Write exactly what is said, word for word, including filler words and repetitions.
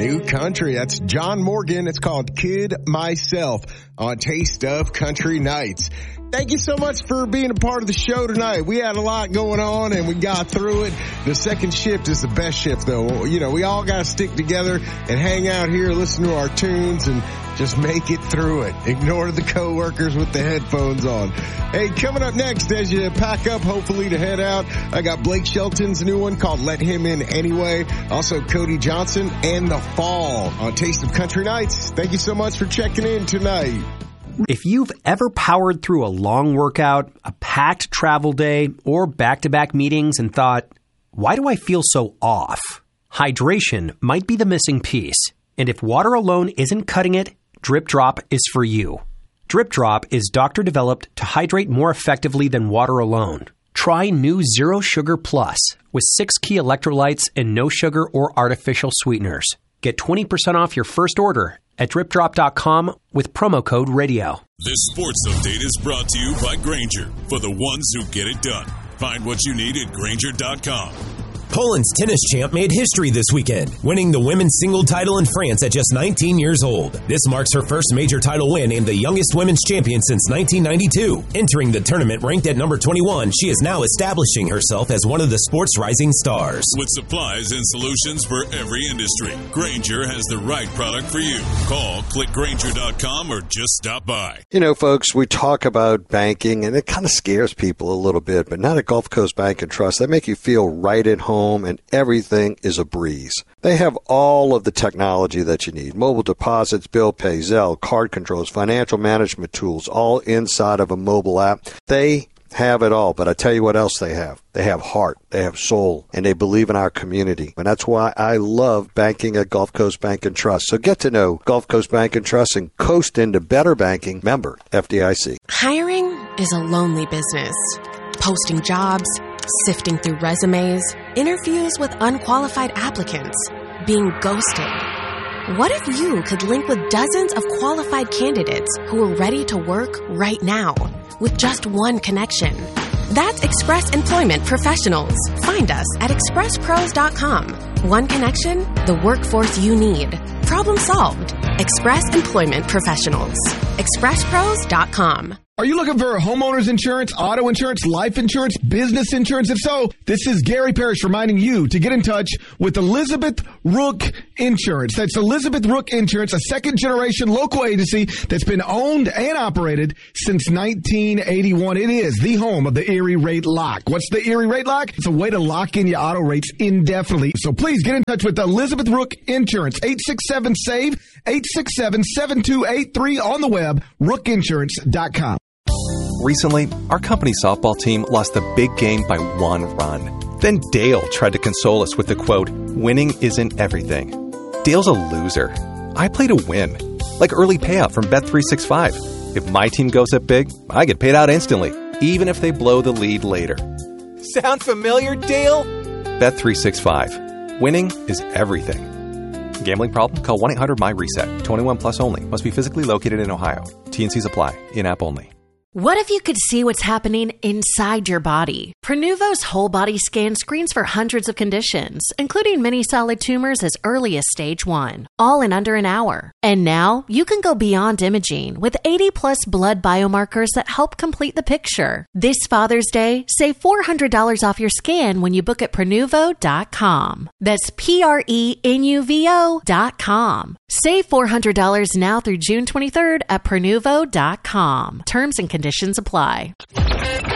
new country. That's John Morgan. It's called Kid Myself on Taste of Country Nights. Thank you so much for being a part of the show tonight. We had a lot going on and we got through it. The second shift is the best shift though. You know, we all got to stick together and hang out here, listen to our tunes and just make it through it. Ignore the coworkers with the headphones on. Hey, coming up next as you pack up, hopefully to head out, I got Blake Shelton's new one called Let Him In Anyway. Also Cody Johnson and The Fall on Taste of Country Nights. Thank you so much for checking in tonight. If you've ever powered through a long workout, a packed travel day, or back-to-back meetings and thought, why do I feel so off? Hydration might be the missing piece. And if water alone isn't cutting it, Drip Drop is for you. Drip Drop is doctor-developed to hydrate more effectively than water alone. Try new Zero Sugar Plus with six key electrolytes and no sugar or artificial sweeteners. Get twenty percent off your first order at drip drop dot com with promo code radio. This sports update is brought to you by Grainger, for the ones who get it done. Find what you need at Grainger dot com. Poland's tennis champ made history this weekend, winning the women's single title in France at just nineteen years old. This marks her first major title win and the youngest women's champion since nineteen ninety-two. Entering the tournament ranked at number twenty-one, she is now establishing herself as one of the sport's rising stars. With supplies and solutions for every industry, Grainger has the right product for you. Call, click Grainger dot com, or just stop by. You know, folks, we talk about banking, and it kind of scares people a little bit, but not at Gulf Coast Bank and Trust. They make you feel right at home, and everything is a breeze. They have all of the technology that you need. Mobile deposits, bill pay, Zelle, card controls, financial management tools, all inside of a mobile app. They have it all, but I tell you what else they have. They have heart, they have soul, and they believe in our community. And that's why I love banking at Gulf Coast Bank and Trust. So get to know Gulf Coast Bank and Trust and coast into better banking. Member F D I C. Hiring is a lonely business. Posting jobs, sifting through resumes, interviews with unqualified applicants, being ghosted. What if you could link with dozens of qualified candidates who are ready to work right now with just one connection? That's Express Employment Professionals. Find us at express pros dot com. One connection, the workforce you need. Problem solved. Express Employment Professionals. express pros dot com. Are you looking for homeowners insurance, auto insurance, life insurance, business insurance? If so, this is Gary Parrish reminding you to get in touch with Elizabeth Rook Insurance. That's Elizabeth Rook Insurance, a second-generation local agency that's been owned and operated since nineteen eighty-one. It is the home of the Erie Rate Lock. What's the Erie Rate Lock? It's a way to lock in your auto rates indefinitely. So please get in touch with Elizabeth Rook Insurance, eight six seven, S A V E, eight six seven, seven two eight three on the web, rook insurance dot com. Recently, our company softball team lost the big game by one run. Then Dale tried to console us with the quote, "Winning isn't everything." Dale's a loser. I play to win. Like early payout from Bet three sixty-five. If my team goes up big, I get paid out instantly, even if they blow the lead later. Sound familiar, Dale? Bet three sixty-five. Winning is everything. Gambling problem? Call one eight hundred M Y reset. twenty-one plus only. Must be physically located in Ohio. T N Cs apply. In-app only. What if you could see what's happening inside your body? Prenuvo's whole body scan screens for hundreds of conditions, including many solid tumors as early as stage one, all in under an hour. And now you can go beyond imaging with eighty plus blood biomarkers that help complete the picture. This Father's Day, save four hundred dollars off your scan when you book at prenuvo dot com. That's P R E N U V O dot com. Save four hundred dollars now through June twenty-third at prenuvo dot com. Terms and conditions apply.